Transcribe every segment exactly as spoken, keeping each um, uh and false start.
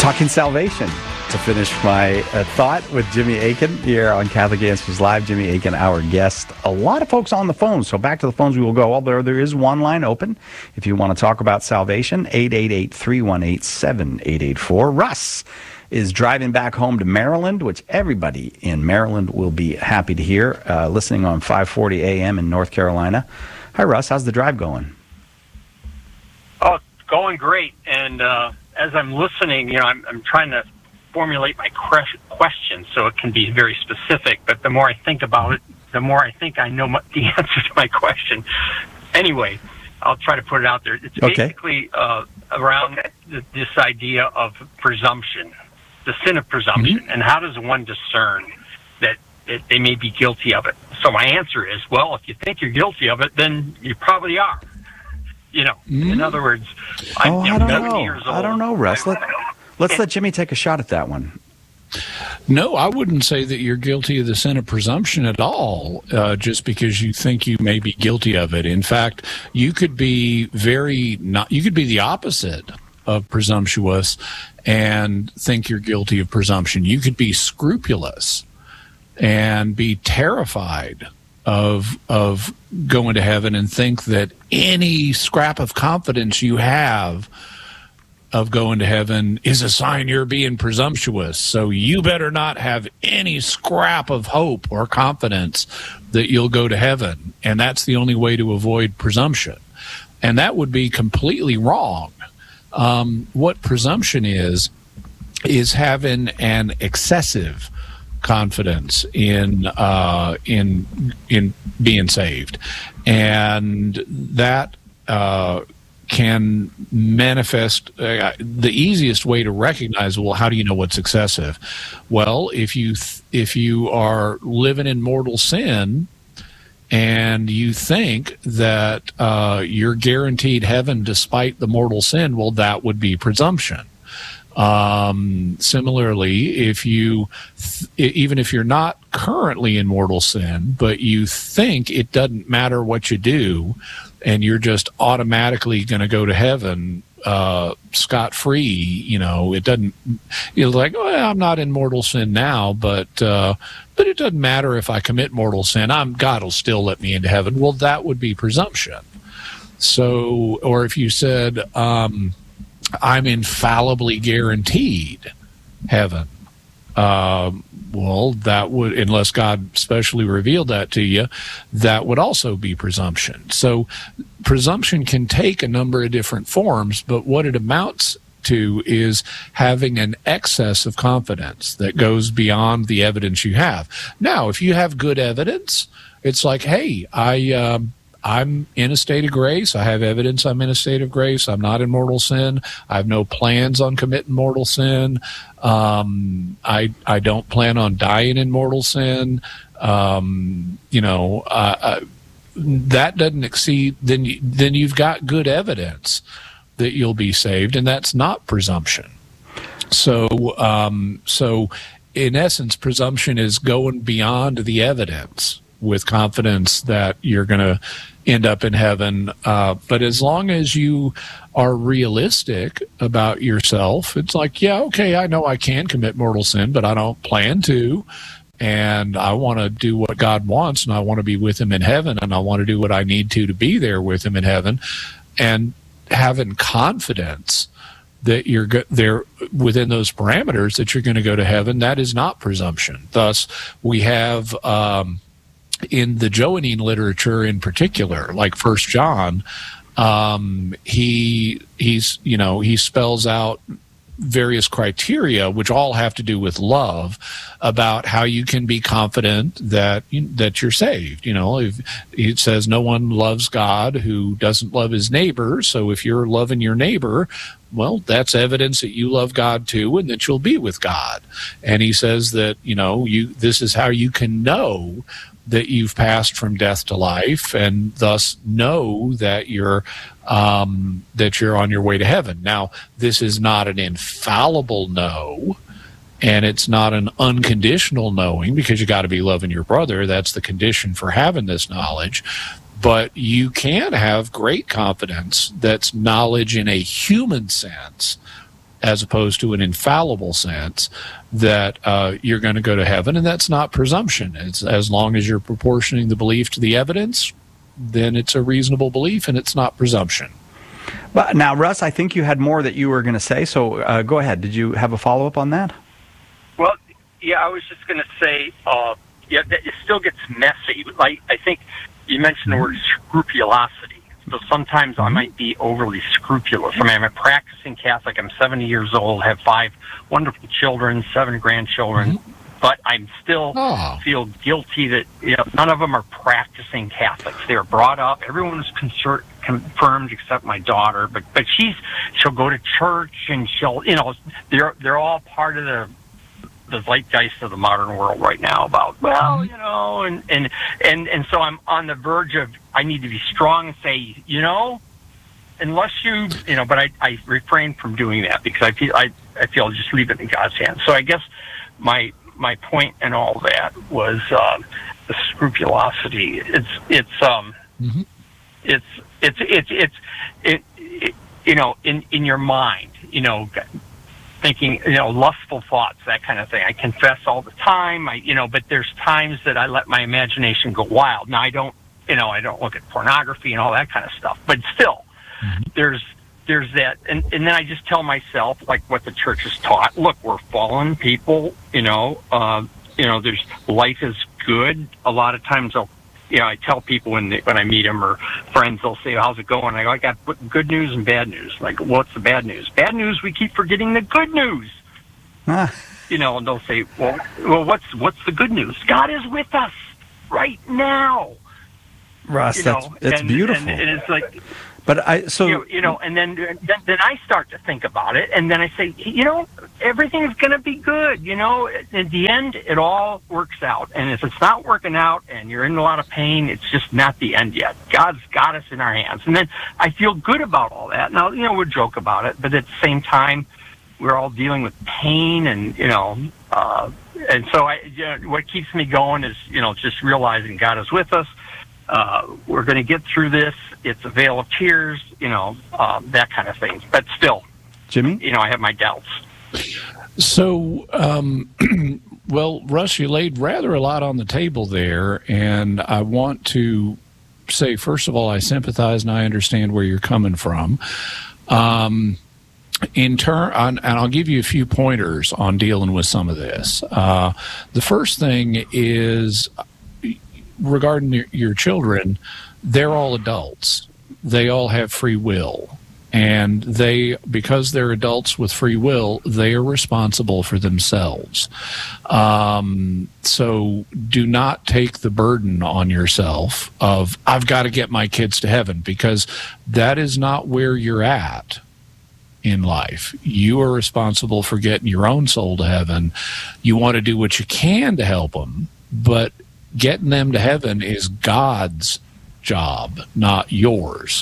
talking salvation to finish my uh, thought with Jimmy Akin here on Catholic Answers Live. Jimmy Akin, our guest. A lot of folks on the phone, so back to the phones we will go. Although there is one line open if you want to talk about salvation, eight eight eight, three one eight, seven eight eight four. Russ is driving back home to Maryland, which everybody in Maryland will be happy to hear, uh, listening on five forty A M in North Carolina. Hi, Russ. How's the drive going? Oh, it's going great. And uh, as I'm listening, you know, I'm, I'm trying to formulate my question so it can be very specific. But the more I think about it, the more I think I know my, the answer to my question. Anyway, I'll try to put it out there. It's okay. basically uh, around th- this idea of presumption, the sin of presumption, mm-hmm. and how does one discern that, that they may be guilty of it? So my answer is, well, if you think you're guilty of it, then you probably are. You know, mm-hmm. in other words, I'm oh, you know, I don't seventy know. years old. I don't know, Russ. Let, let's let Jimmy take a shot at that one. No, I wouldn't say that you're guilty of the sin of presumption at all, uh, just because you think you may be guilty of it. In fact, you could be very not. You could be the opposite of presumptuous and think you're guilty of presumption. You could be scrupulous and be terrified of of going to heaven and think that any scrap of confidence you have of going to heaven is a sign you're being presumptuous. So you better not have any scrap of hope or confidence that you'll go to heaven. And that's the only way to avoid presumption. And that would be completely wrong. Um, what presumption is, is having an excessive confidence in uh, in in being saved, and that uh, can manifest. Uh, the easiest way to recognize, well, how do you know what's excessive? Well, if you th- if you are living in mortal sin, and you think that uh, you're guaranteed heaven despite the mortal sin, well, that would be presumption. Um, similarly, if you, th- even if you're not currently in mortal sin, but you think it doesn't matter what you do, and you're just automatically going to go to heaven uh, scot-free, you know, it doesn't, you're like, well, I'm not in mortal sin now, but uh, but it doesn't matter if I commit mortal sin. I'm God will still let me into heaven. Well, that would be presumption. So, or if you said, um, I'm infallibly guaranteed heaven. Um, well, that would, unless God specially revealed that to you, that would also be presumption. So presumption can take a number of different forms, but what it amounts to is having an excess of confidence that goes beyond the evidence you have. Now, if you have good evidence, it's like, hey, I... Um, I'm in a state of grace. I have evidence I'm in a state of grace. I'm not in mortal sin. I have no plans on committing mortal sin. Um, I I don't plan on dying in mortal sin. Um, you know, uh, uh, that doesn't exceed. Then you, then you've got good evidence that you'll be saved, and that's not presumption. So um, so in essence, presumption is going beyond the evidence with confidence that you're going to end up in heaven. Uh, but as long as you are realistic about yourself, it's like, yeah, okay, I know I can commit mortal sin, but I don't plan to. And I want to do what God wants, and I want to be with him in heaven, and I want to do what I need to to be there with him in heaven. And having confidence that you're go- there within those parameters that you're going to go to heaven, that is not presumption. Thus, we have... Um, in the Johannine literature in particular, like First John, um, he he's you know he spells out various criteria, which all have to do with love, about how you can be confident that that you're saved. You know, if, it says no one loves God who doesn't love his neighbor. So if you're loving your neighbor, well, that's evidence that you love God too, and that you'll be with God. And he says that you know you this is how you can know that you've passed from death to life, and thus know that you're um, that you're on your way to heaven. Now, this is not an infallible no, and it's not an unconditional knowing, because you got to be loving your brother. That's the condition for having this knowledge. But you can have great confidence that's knowledge in a human sense as opposed to an infallible sense that uh, you're going to go to heaven, and that's not presumption. It's as long as you're proportioning the belief to the evidence, then it's a reasonable belief, and it's not presumption. But now, Russ, I think you had more that you were going to say, so uh, go ahead. Did you have a follow-up on that? Well, yeah, I was just going to say, uh, yeah, that it still gets messy. Like, I think you mentioned the word scrupulosity. So sometimes I might be overly scrupulous. I mean, I'm a practicing Catholic. I'm seventy years old, have five wonderful children, seven grandchildren, mm-hmm. but I'm still oh. feel guilty that, you know, none of them are practicing Catholics. They were brought up. Everyone was concert, confirmed except my daughter, but but she's she'll go to church and she'll, you know, they're they're all part of the the zeitgeist of the modern world right now about, well, you know, and, and, and, and so I'm on the verge of, I need to be strong and say, you know, unless you, you know, but I, I refrain from doing that because I feel, I, I feel I'll just leave it in God's hands. So I guess my, my point in all that was, uh, the scrupulosity. It's, it's, um, mm-hmm. it's, it's, it's, it's, it, it, you know, in, in your mind, you know, thinking, you know, lustful thoughts, that kind of thing. I confess all the time, I, you know, but there's times that I let my imagination go wild. Now, I don't, you know, I don't look at pornography and all that kind of stuff, but still, mm-hmm. there's, there's that. And, and then I just tell myself, like what the church has taught, look, we're fallen people, you know, uh, you know, there's, life is good. A lot of times I'll, you know, I tell people when they, when I meet them or friends, they'll say, how's it going? I go, I got good news and bad news. Like, what's the bad news? Bad news, we keep forgetting the good news. Ah. You know, and they'll say, well, well, what's what's the good news? God is with us right now. Russ, you that's, know, that's and, beautiful. And, and it's like... But I so you know, you know and then, then then I start to think about it, and then I say, you know, everything is going to be good. You know, at the end, it all works out. And if it's not working out, and you're in a lot of pain, it's just not the end yet. God's got us in our hands, and then I feel good about all that. Now, you know, we joke about it, but at the same time, we're all dealing with pain, and you know, uh, and so I, you know, what keeps me going is, you know, just realizing God is with us. Uh, we're going to get through this. It's a veil of tears, you know, um, that kind of thing. But still, Jimmy, you know, I have my doubts. So, um, well, Russ, you laid rather a lot on the table there, and I want to say, first of all, I sympathize and I understand where you're coming from. Um, in turn, and I'll give you a few pointers on dealing with some of this. Uh, the first thing is, regarding your, your children, they're all adults. They all have free will. And they, because they're adults with free will, they are responsible for themselves. Um, so do not take the burden on yourself of, I've got to get my kids to heaven, because that is not where you're at in life. You are responsible for getting your own soul to heaven. You want to do what you can to help them, but getting them to heaven is God's job, not yours.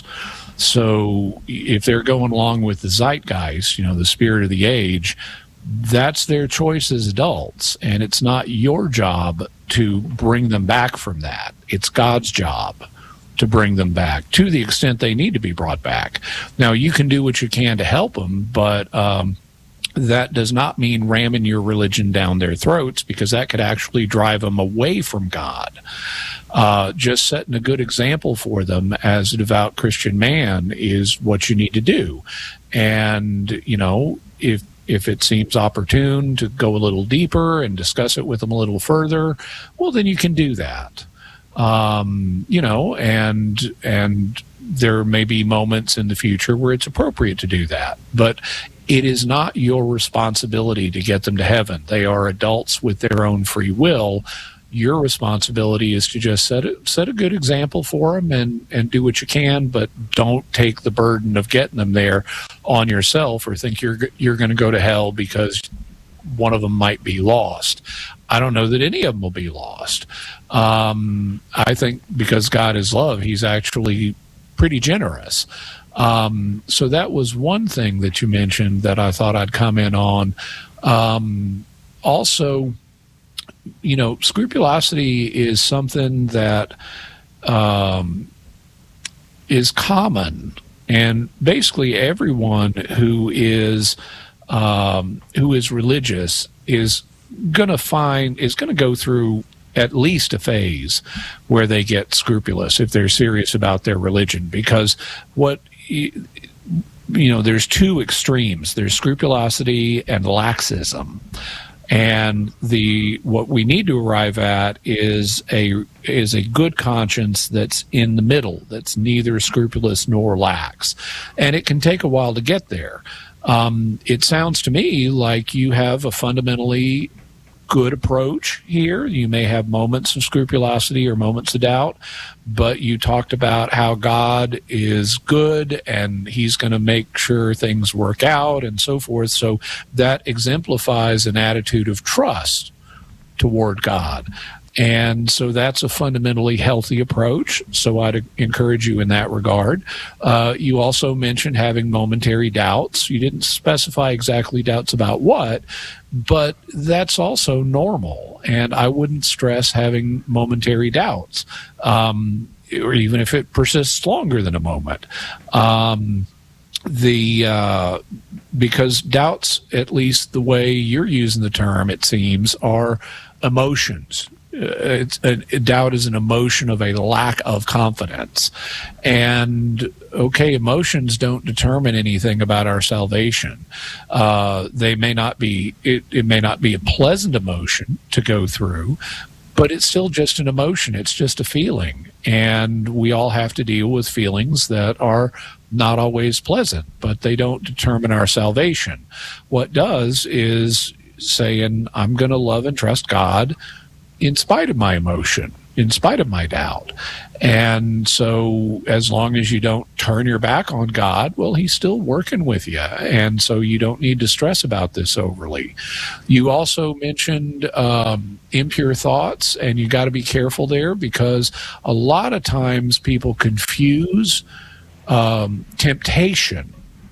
So if they're going along with the zeitgeist, you know, the spirit of the age, that's their choice as adults, and it's not your job to bring them back from that. It's God's job to bring them back to the extent they need to be brought back. Now, you can do what you can to help them, but um, that does not mean ramming your religion down their throats, because that could actually drive them away from God. Uh, just setting a good example for them as a devout Christian man is what you need to do. And, you know, if if it seems opportune to go a little deeper and discuss it with them a little further, well, then you can do that. Um, you know, and and there may be moments in the future where it's appropriate to do that. But it is not your responsibility to get them to heaven. They are adults with their own free will. Your responsibility is to just set a, set a good example for them and, and do what you can, but don't take the burden of getting them there on yourself, or think you're you're going to go to hell because one of them might be lost. I don't know that any of them will be lost. Um, I think because God is love, he's actually pretty generous. Um, so that was one thing that you mentioned that I thought I'd comment on. Um, also, you know, scrupulosity is something that um, is common, and basically everyone who is um, who is religious is going to find is going to go through at least a phase where they get scrupulous if they're serious about their religion, because what you know, there's two extremes. There's scrupulosity and laxism. And the what we need to arrive at is a is a good conscience that's in the middle, that's neither scrupulous nor lax. And it can take a while to get there. Um, it sounds to me like you have a fundamentally good approach here. You may have moments of scrupulosity or moments of doubt, but you talked about how God is good and he's going to make sure things work out and so forth. So that exemplifies an attitude of trust toward God. And so that's a fundamentally healthy approach. So I'd encourage you in that regard. Uh, you also mentioned having momentary doubts. You didn't specify exactly doubts about what, but that's also normal. And I wouldn't stress having momentary doubts, um, or even if it persists longer than a moment. Um, the uh, because doubts, at least the way you're using the term, it seems, are emotions. Uh, it's a, a doubt is an emotion of a lack of confidence. And okay, emotions don't determine anything about our salvation. Uh, they may not be, it, it may not be a pleasant emotion to go through, but it's still just an emotion. It's just a feeling. And we all have to deal with feelings that are not always pleasant, but they don't determine our salvation. What does is saying, I'm going to love and trust God in spite of my emotion, in spite of my doubt. And so as long as you don't turn your back on God, well, he's still working with you. And so you don't need to stress about this overly. You also mentioned um, impure thoughts, and you got to be careful there, because a lot of times people confuse um, temptation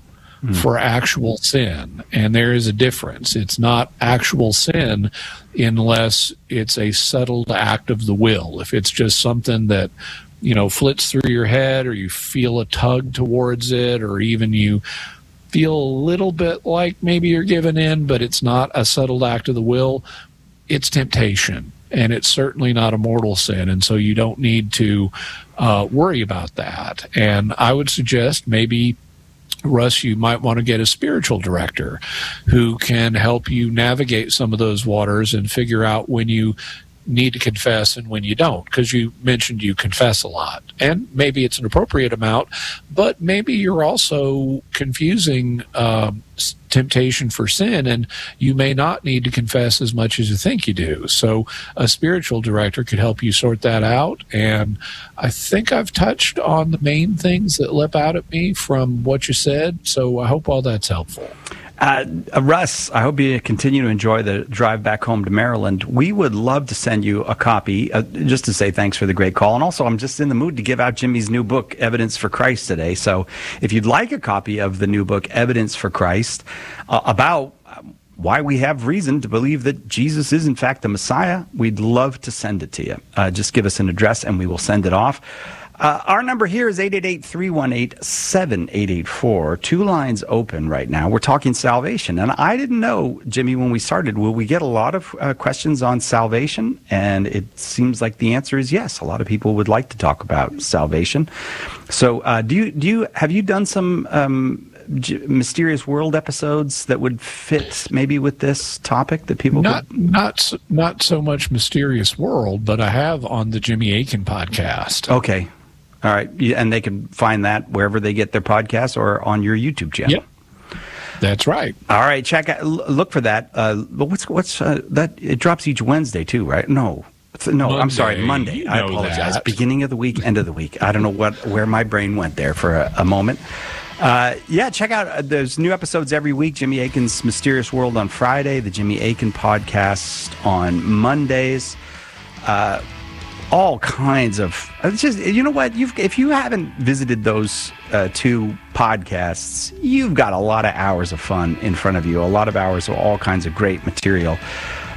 for actual sin, and there is a difference. It's not actual sin unless it's a settled act of the will. If it's just something that, you know, flits through your head, or you feel a tug towards it, or even you feel a little bit like maybe you're giving in, but it's not a settled act of the will, it's temptation. And it's certainly not a mortal sin, and so you don't need to uh, worry about that. And I would suggest maybe, Russ, you might want to get a spiritual director who can help you navigate some of those waters and figure out when you need to confess and when you don't, because you mentioned you confess a lot, and maybe it's an appropriate amount, but maybe you're also confusing um, temptation for sin, and you may not need to confess as much as you think you do. So a spiritual director could help you sort that out. And I think I've touched on the main things that leap out at me from what you said, so I hope all that's helpful. Uh, Russ, I hope you continue to enjoy the drive back home to Maryland. We would love to send you a copy, uh, just to say thanks for the great call. And also, I'm just in the mood to give out Jimmy's new book, Evidence for Christ, today. So if you'd like a copy of the new book, Evidence for Christ, uh, about why we have reason to believe that Jesus is, in fact, the Messiah, we'd love to send it to you. Uh, just give us an address, and we will send it off. Uh, our number here is eight eight eight, three one eight, seven eight eight four. Two lines open right now. We're talking salvation. And I didn't know, Jimmy, when we started, will we get a lot of uh, questions on salvation? And it seems like the answer is yes. A lot of people would like to talk about salvation. So uh, do you, do you, have you done some um, G- Mysterious World episodes that would fit maybe with this topic that people not could... not so, not so much Mysterious World, but I have on the Jimmy Akin podcast. Okay. All right, and they can find that wherever they get their podcasts or on your YouTube channel. Yep, that's right. All right, check out, look for that. Uh, what's what's uh, that? It drops each Wednesday too, right? No, no, Monday. I'm sorry, Monday. You I know apologize. that. Beginning of the week, end of the week. I don't know what where my brain went there for a, a moment. Uh, yeah, check out. Uh, there's new episodes every week. Jimmy Akin's Mysterious World on Friday, the Jimmy Akin podcast on Mondays. Uh, all kinds of it's just, you know what, you've if you haven't visited those uh, two podcasts, you've got a lot of hours of fun in front of you, a lot of hours of all kinds of great material.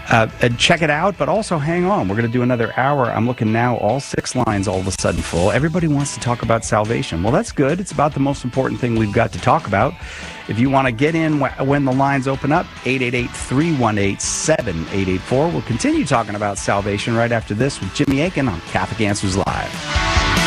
Uh, and check it out, but also hang on. We're going to do another hour. I'm looking now, all six lines all of a sudden full. Everybody wants to talk about salvation. Well, that's good. It's about the most important thing we've got to talk about. If you want to get in when the lines open up, eight eight eight, three one eight, seven eight eight four. We'll continue talking about salvation right after this with Jimmy Akin on Catholic Answers Live.